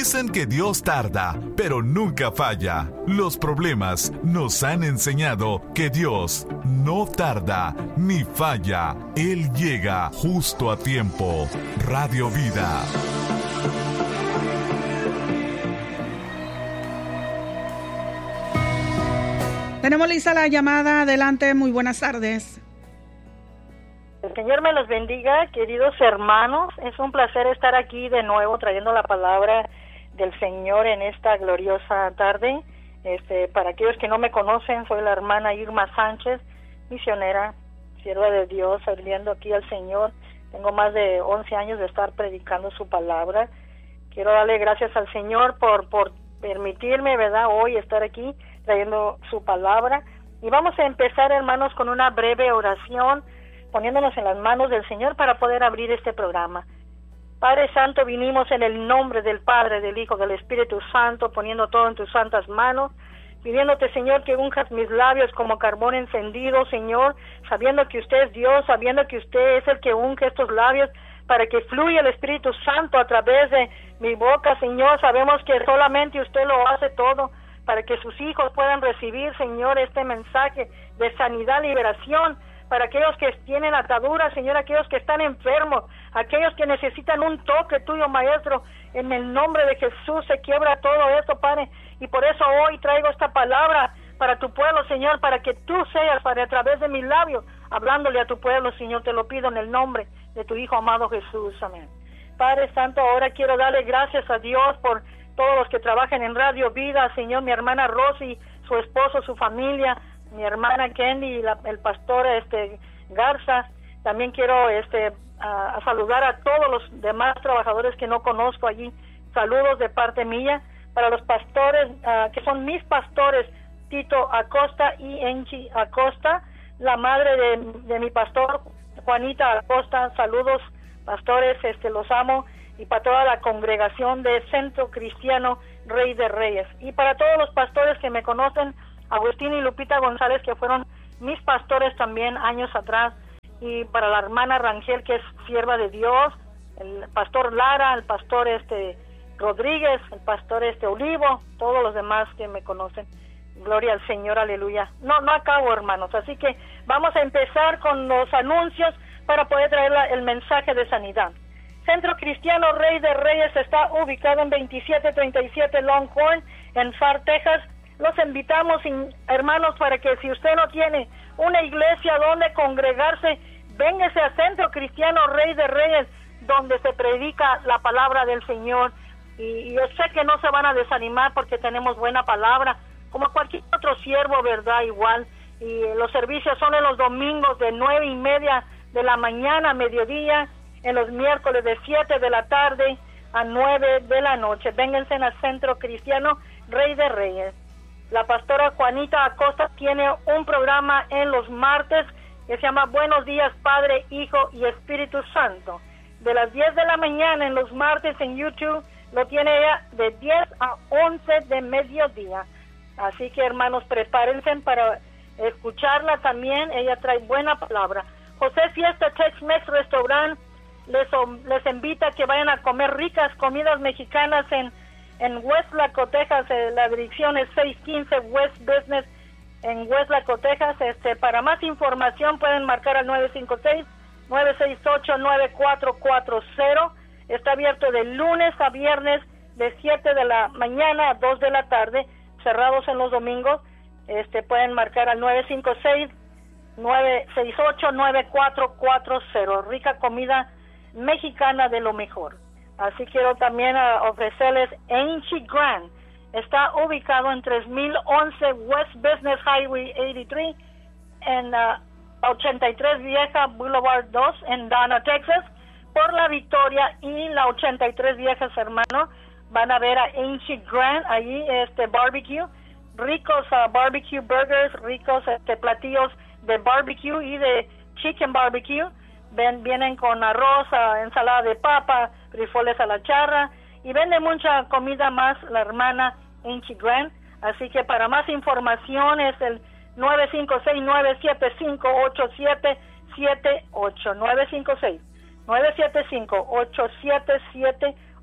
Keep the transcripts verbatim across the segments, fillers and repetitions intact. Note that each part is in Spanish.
Dicen que Dios tarda, pero nunca falla. Los problemas nos han enseñado que Dios no tarda ni falla. Él llega justo a tiempo. Radio Vida. Tenemos lista la llamada. Adelante, muy buenas tardes. El Señor me los bendiga, queridos hermanos. Es un placer estar aquí de nuevo trayendo la palabra del Señor en esta gloriosa tarde. Este, para aquellos que no me conocen, soy la hermana Irma Sánchez, misionera, sierva de Dios, sirviendo aquí al Señor. Tengo más de once años de estar predicando su palabra. Quiero darle gracias al Señor por, por permitirme, ¿verdad?, hoy estar aquí trayendo su palabra. Y vamos a empezar, hermanos, con una breve oración, poniéndonos en las manos del Señor para poder abrir este programa. Padre Santo, vinimos en el nombre del Padre, del Hijo, del Espíritu Santo, poniendo todo en tus santas manos, pidiéndote, Señor, que unjas mis labios como carbón encendido, Señor, sabiendo que usted es Dios, sabiendo que usted es el que unge estos labios, para que fluya el Espíritu Santo a través de mi boca, Señor. Sabemos que solamente usted lo hace todo, para que sus hijos puedan recibir, Señor, este mensaje de sanidad, liberación, para aquellos que tienen ataduras, Señor, aquellos que están enfermos, aquellos que necesitan un toque tuyo, Maestro. En el nombre de Jesús se quiebra todo esto, Padre, y por eso hoy traigo esta palabra para tu pueblo, Señor, para que tú seas, Padre, a través de mis labios, hablándole a tu pueblo, Señor. Te lo pido en el nombre de tu Hijo amado Jesús, amén. Padre Santo, ahora quiero darle gracias a Dios por todos los que trabajan en Radio Vida, Señor, mi hermana Rosy, su esposo, su familia, mi hermana Candy, la, el pastor este Garza. También quiero este a, a saludar a todos los demás trabajadores que no conozco allí. Saludos de parte mía para los pastores, uh, que son mis pastores, Tito Acosta y Enchi Acosta, la madre de, de mi pastor, Juanita Acosta. Saludos, pastores, este los amo. Y para toda la congregación de Centro Cristiano Rey de Reyes. Y para todos los pastores que me conocen, Agustín y Lupita González, que fueron mis pastores también años atrás. Y para la hermana Rangel, que es sierva de Dios, el pastor Lara, el pastor este Rodríguez, el pastor este Olivo, todos los demás que me conocen. Gloria al Señor, aleluya. No, no acabo, hermanos, así que vamos a empezar con los anuncios para poder traer la, el mensaje de sanidad. Centro Cristiano Rey de Reyes está ubicado en veintisiete treinta y siete Longhorn, en Far, Texas. Los invitamos, hermanos, para que si usted no tiene una iglesia donde congregarse, véngase a Centro Cristiano Rey de Reyes, donde se predica la palabra del Señor. Y, y yo sé que no se van a desanimar porque tenemos buena palabra, como cualquier otro siervo, ¿verdad? Igual. Y los servicios son en los domingos de nueve y media de la mañana a mediodía, en los miércoles de siete de la tarde a nueve de la noche. Vénganse al Centro Cristiano Rey de Reyes. La pastora Juanita Acosta tiene un programa en los martes que se llama Buenos Días Padre, Hijo y Espíritu Santo. De las diez de la mañana en los martes en YouTube, lo tiene ella de diez a once de mediodía. Así que, hermanos, prepárense para escucharla también. Ella trae buena palabra. José Fiesta Tex-Mex Restaurant Les, les invita a que vayan a comer ricas comidas mexicanas en, en Westlaco, Texas. Eh, la dirección es seiscientos quince West Business en Westlaco, Texas. Este, para más información pueden marcar al nueve cinco seis, nueve seis ocho, nueve cuatro cuatro cero. Está abierto de lunes a viernes de siete de la mañana a dos de la tarde, cerrados en los domingos. Este, pueden marcar al nueve cinco seis, nueve seis ocho, nueve cuatro cuatro cero. Rica comida mexicana de lo mejor. Así quiero también uh, ofrecerles Ainchi Grand. Está ubicado en tres mil once West Business Highway ochenta y tres en uh, ochenta y tres Vieja Boulevard dos en Donna, Texas. Por la Victoria y la ochenta y tres Viejas, hermano, van a ver a Ainchi Grand allí, este barbecue, ricos uh, barbecue burgers, ricos este platillos de barbecue y de chicken barbecue. Ven, vienen con arroz, ensalada de papa, frijoles a la charra y vende mucha comida más la hermana Ainchi Grand. Así que para más información es el nueve cinco seis, nueve siete cinco, ocho siete siete ocho, nueve cinco seis, nueve siete cinco, ocho siete siete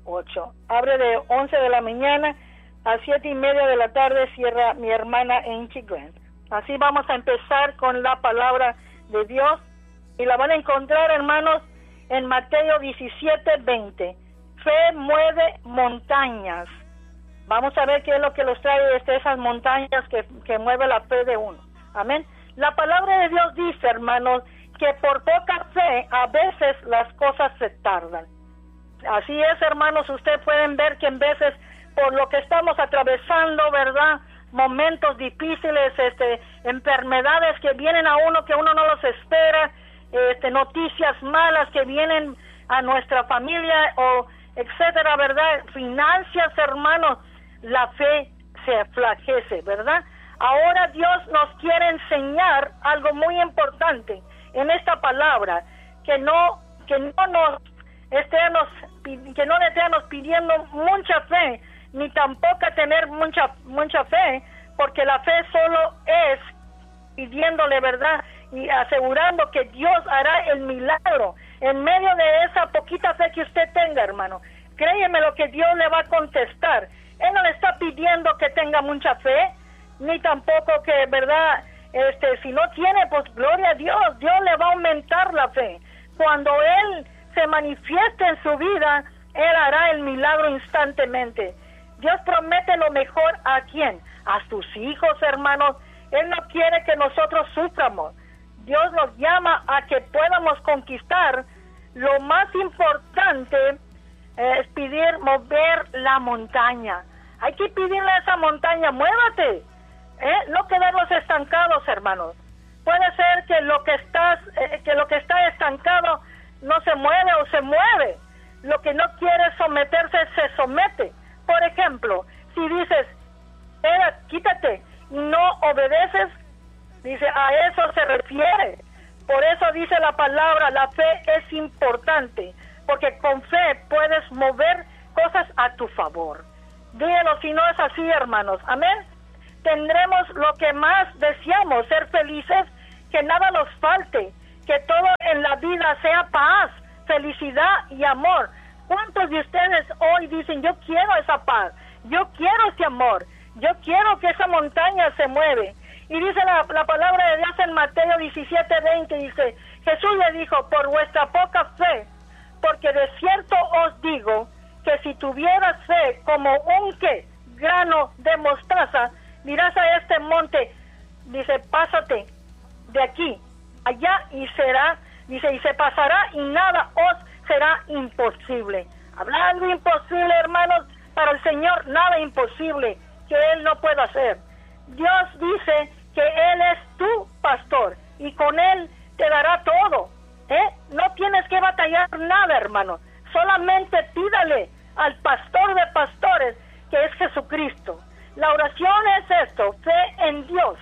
ocho. Abre de once de la mañana a siete y media de la tarde, cierra mi hermana Angie Grant. Así vamos a empezar con la palabra de Dios y la van a encontrar, hermanos, en Mateo diecisiete veinte. Fe mueve montañas. Vamos a ver qué es lo que los trae desde esas montañas que, que mueve la fe de uno. Amén. La palabra de Dios dice, hermanos, que por poca fe a veces las cosas se tardan. Así es, hermanos, ustedes pueden ver que en veces por lo que estamos atravesando, ¿verdad?, momentos difíciles, este, enfermedades que vienen a uno que uno no los espera, este, noticias malas que vienen a nuestra familia, o etcétera, ¿verdad? Finanzas, hermanos, la fe se aflajece, ¿verdad? Ahora Dios nos quiere enseñar algo muy importante en esta palabra, que no, que no nos estemos, que no le estemos pidiendo mucha fe, ni tampoco tener mucha mucha fe, porque la fe solo es pidiéndole, ¿verdad?, y asegurando que Dios hará el milagro en medio de esa poquita fe que usted tenga, hermano. Créeme lo que Dios le va a contestar. Él no le está pidiendo que tenga mucha fe, ni tampoco que, ¿verdad?, este, si no tiene, pues gloria a Dios, Dios le va a aumentar la fe. Cuando Él se manifieste en su vida, Él hará el milagro instantáneamente. Dios promete lo mejor a quién, a sus hijos, hermanos. Él no quiere que nosotros suframos. Dios nos llama a que podamos conquistar. Lo más importante eh, es pedir mover la montaña. Hay que pedirle a esa montaña, muévate, ¿eh? No quedarnos estancados, hermanos. Puede ser que lo que estás, eh, que lo que está estancado no se mueve o se mueve. Lo que no quiere someterse se somete. Por ejemplo, si dices, Era, quítate, no obedeces, dice, a eso se refiere. Por eso dice la palabra, la fe es importante, porque con fe puedes mover cosas a tu favor. Dígalo si no es así, hermanos. Amén. Tendremos lo que más deseamos, ser felices, que nada nos falte, que todo en la vida sea paz, felicidad y amor. ¿Cuántos de ustedes hoy dicen, yo quiero esa paz, yo quiero ese amor, yo quiero que esa montaña se mueve? Y dice la, la palabra de Dios en Mateo diecisiete veinte, dice, Jesús le dijo, por vuestra poca fe, porque de cierto os digo, que si tuvieras fe como un ¿qué? Grano de mostaza, dirás a este monte, dice, pásate de aquí, allá, y será, dice, y se pasará, y nada os será imposible. Hablando imposible, hermanos, para el Señor nada imposible que Él no pueda hacer. Dios dice que Él es tu pastor y con Él te dará todo, ¿eh? No tienes que batallar nada, hermano. Solamente pídale al pastor de pastores, que es Jesucristo. La oración es esto: fe en Dios,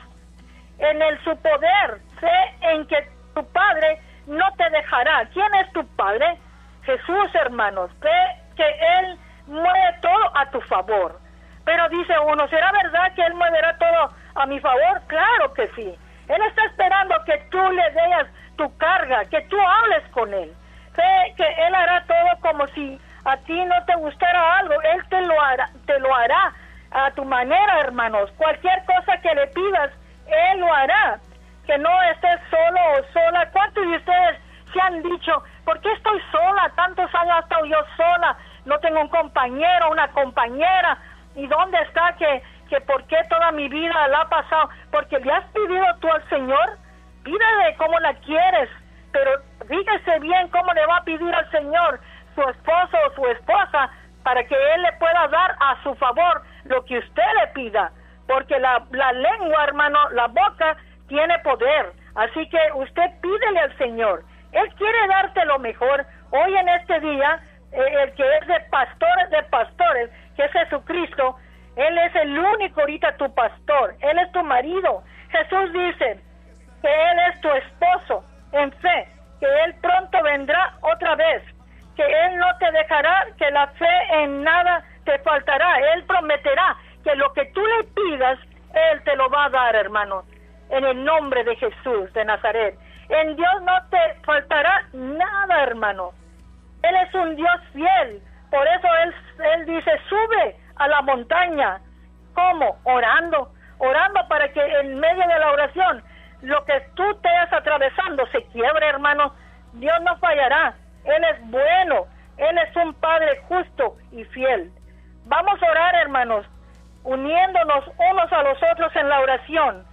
en el su poder, fe en que tu Padre no te dejará. ¿Quién es tu Padre? Jesús, hermanos. Fe que Él mueve todo a tu favor. Pero dice uno, ¿será verdad que Él moverá todo a mi favor? Claro que sí. Él está esperando que tú le des tu carga, que tú hables con Él. Fe que Él hará todo como si a ti no te gustara algo. Él te lo hará, te lo hará a tu manera, hermanos. Cualquier cosa que le pidas, Él lo hará. Que no estés solo o sola. ¿Cuántos de ustedes se han dicho, ¿por qué estoy sola? Tantos años he estado yo sola. No tengo un compañero, una compañera. ¿Y dónde está que, que por qué toda mi vida la ha pasado? Porque le has pedido tú al Señor. Pídele cómo la quieres, pero dígase bien cómo le va a pedir al Señor su esposo o su esposa, para que Él le pueda dar a su favor lo que usted le pida. Porque la, la lengua, hermano, la boca tiene poder. Así que usted pídele al Señor. Él quiere darte lo mejor. Hoy en este día, eh, el que es de pastores de pastores, que es Jesucristo, Él es el único ahorita tu pastor. Él es tu marido. Jesús dice que Él es tu esposo en fe, que Él pronto vendrá otra vez, que Él no te dejará, que la fe en nada te faltará. Él prometerá que lo que tú le pidas, Él te lo va a dar, hermano, en el nombre de Jesús de Nazaret. En Dios no te faltará nada, hermano. Él es un Dios fiel, Por eso él, él dice, sube a la montaña. ¿Cómo? Orando, orando para que en medio de la oración, lo que tú estés atravesando se quiebre, hermano. Dios no fallará. Él es bueno. Él es un Padre justo y fiel. Vamos a orar, hermanos, uniéndonos unos a los otros en la oración.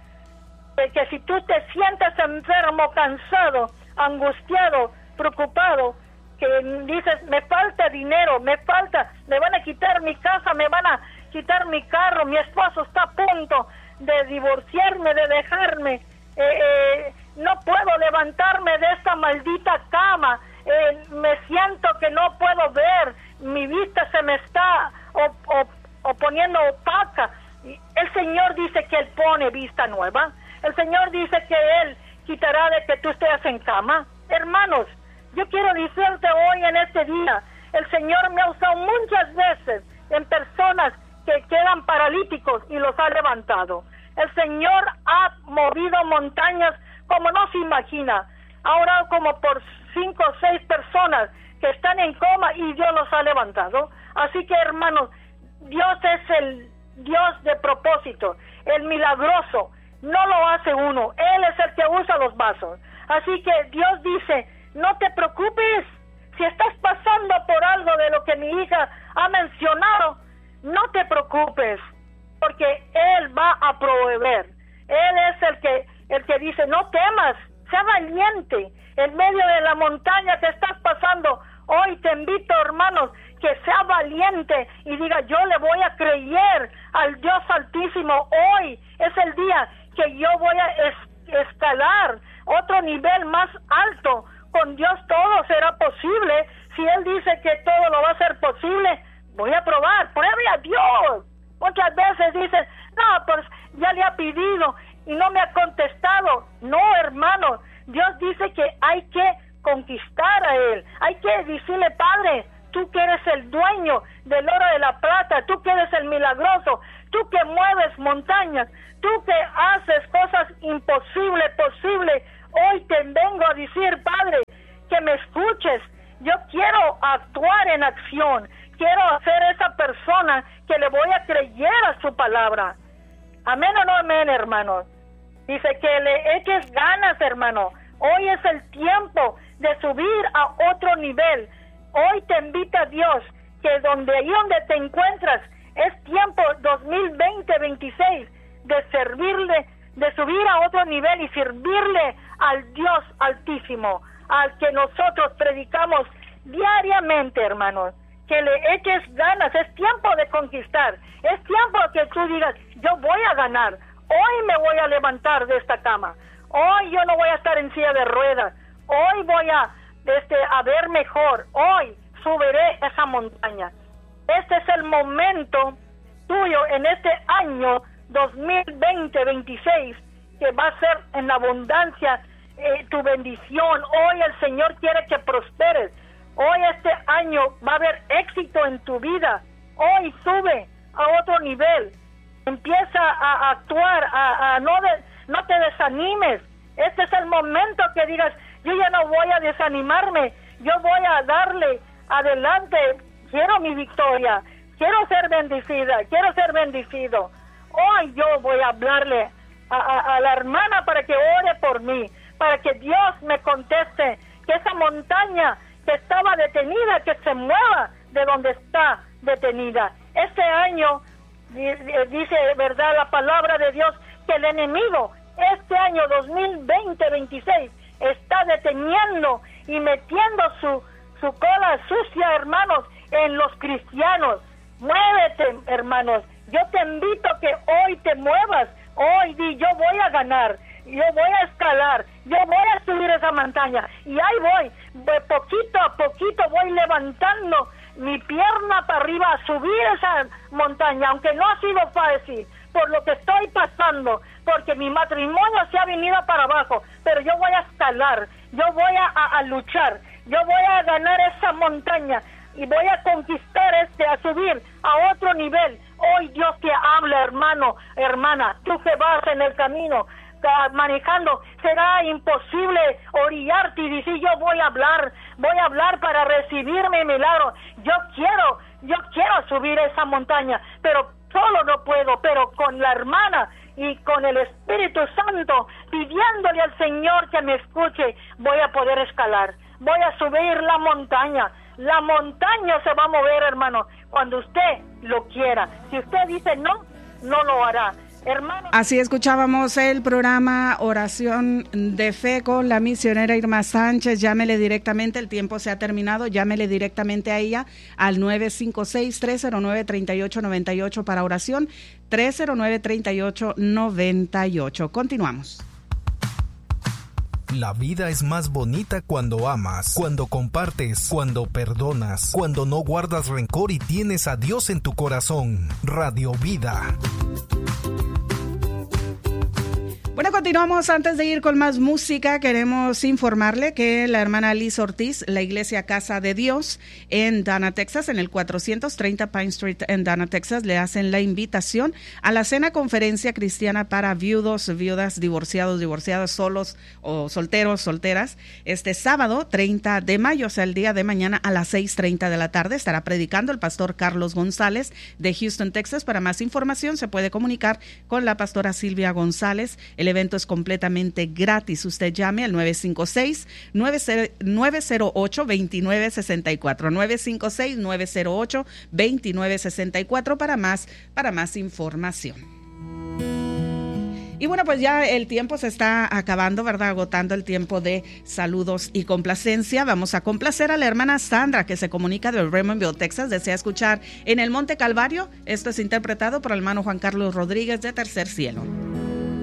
De que si tú te sientes enfermo, cansado, angustiado, preocupado, que dices, me falta dinero, me falta, me van a quitar mi casa, me van a quitar mi carro, mi esposo está a punto de divorciarme, de dejarme, eh, eh, no puedo levantarme de esta maldita cama, eh, me siento que no puedo ver, mi vista se me está op, op, op poniendo opaca. El Señor dice que Él pone vista nueva. El Señor dice que Él quitará de que tú estés en cama. Hermanos, yo quiero decirte hoy en este día, el Señor me ha usado muchas veces en personas que quedan paralíticos y los ha levantado. El Señor ha movido montañas como no se imagina. Ha orado como por cinco o seis personas que están en coma y Dios los ha levantado. Así que, hermanos, Dios es el Dios de propósito, el milagroso. No lo hace uno, Él es el que usa los vasos. Así que Dios dice, no te preocupes, si estás pasando por algo de lo que mi hija ha mencionado, no te preocupes, porque Él va a proveer. Él es el que, el que dice, no temas, sea valiente, en medio de la montaña que estás pasando. Hoy te invito, hermanos, que sea valiente y diga, yo le voy a creer al Dios Altísimo. Hoy es el día que yo voy a es, escalar otro nivel más alto. Con Dios todo será posible. Si Él dice que todo lo va a ser posible, voy a probar, pruebe a Dios. Muchas veces dicen, no, pues ya le ha pedido y no me ha contestado. No, hermano, Dios dice que hay que conquistar a Él. Hay que decirle, Padre, tú que eres el dueño del oro y de la plata, tú que eres el milagroso, tú que mueves montañas, tú que haces cosas imposibles, posibles. Hoy te vengo a decir, Padre, que me escuches. Yo quiero actuar en acción. Quiero ser esa persona que le voy a creer a su palabra. Amén o no amén, hermano. Dice que le eches ganas, hermano. Hoy es el tiempo de subir a otro nivel. Hoy te invita Dios que donde ahí donde te encuentras es tiempo dos mil veinte veintiséis de servirle, de subir a otro nivel y servirle al Dios Altísimo, al que nosotros predicamos diariamente, hermanos. Que le eches ganas, es tiempo de conquistar, es tiempo que tú digas, yo voy a ganar, hoy me voy a levantar de esta cama, hoy yo no voy a estar en silla de ruedas, hoy voy a, este, a ver mejor, hoy subiré esa montaña. Este es el momento tuyo en este año dos mil veinte veintiséis, que va a ser en abundancia eh, tu bendición. Hoy el Señor quiere que prosperes. Hoy este año va a haber éxito en tu vida. Hoy sube a otro nivel. Empieza a actuar, a, a no, de, no te desanimes. Este es el momento que digas, yo ya no voy a desanimarme. Yo voy a darle adelante. Quiero mi victoria. Quiero ser bendecida. Quiero ser bendecido. Hoy yo voy a hablarle a, a, a la hermana para que ore por mí. Para que Dios me conteste. Que esa montaña que estaba detenida, que se mueva de donde está detenida. Este año, dice verdad la palabra de Dios, que el enemigo, este año dos mil veinte veintiséis, está deteniendo y metiendo su, su cola sucia, hermanos, en los cristianos. Muévete, hermanos. Yo te invito a que hoy te muevas. Hoy di, yo voy a ganar. Yo voy a escalar, yo voy a subir esa montaña, y ahí voy, de poquito a poquito voy levantando mi pierna para arriba a subir esa montaña, aunque no ha sido fácil, por lo que estoy pasando, porque mi matrimonio se ha venido para abajo, pero yo voy a escalar, yo voy a, a, a luchar, yo voy a ganar esa montaña, y voy a conquistar este, a subir a otro nivel. Hoy Dios te habla, hermano, hermana, tú que vas en el camino, uh, manejando, será imposible orillarte y decir yo voy a hablar, voy a hablar para recibir mi milagro. Yo quiero, yo quiero subir esa montaña, pero solo no puedo, pero con la hermana y con el Espíritu Santo, pidiéndole al Señor que me escuche, voy a poder escalar, voy a subir la montaña. La montaña se va a mover, hermano, cuando usted lo quiera. Si usted dice no, no lo hará. Hermano. Así escuchábamos el programa Oración de Fe con la misionera Irma Sánchez. Llámele directamente, el tiempo se ha terminado, llámele directamente a ella al nueve cinco seis, tres cero nueve, tres ocho nueve ocho para oración, tres cero nueve, tres ocho nueve ocho. Continuamos. La vida es más bonita cuando amas, cuando compartes, cuando perdonas, cuando no guardas rencor y tienes a Dios en tu corazón. Radio Vida. Bueno, continuamos. Antes de ir con más música, queremos informarle que la hermana Liz Ortiz, la Iglesia Casa de Dios en Dana, Texas, en el cuatrocientos treinta Pine Street en Dana, Texas, le hacen la invitación a la cena conferencia cristiana para viudos, viudas, divorciados, divorciadas, solos o solteros, solteras. Este sábado treinta de mayo, o sea, el día de mañana a las seis treinta de la tarde, estará predicando el pastor Carlos González de Houston, Texas. Para más información se puede comunicar con la pastora Silvia González. El evento es completamente gratis. Usted llame al nueve cinco seis, nueve cero ocho, dos nueve seis cuatro, nueve cinco seis, nueve cero ocho, dos nueve seis cuatro para más, para más información. Y bueno, pues ya el tiempo se está acabando, ¿verdad? Agotando el tiempo de saludos y complacencia. Vamos a complacer a la hermana Sandra, que se comunica de Raymondville, Texas. Desea escuchar En el Monte Calvario. Esto es interpretado por el hermano Juan Carlos Rodríguez de Tercer Cielo.